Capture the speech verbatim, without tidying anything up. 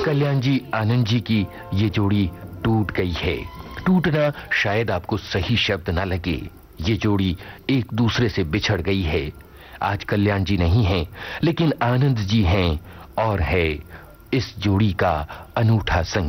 कल्याण जी आनंद जी की ये जोड़ी टूट गई है। टूटना शायद आपको सही शब्द ना लगे, ये जोड़ी एक दूसरे से बिछड़ गई है। आज कल्याण जी नहीं हैं, लेकिन आनंद जी हैं और है इस जोड़ी का अनूठा संग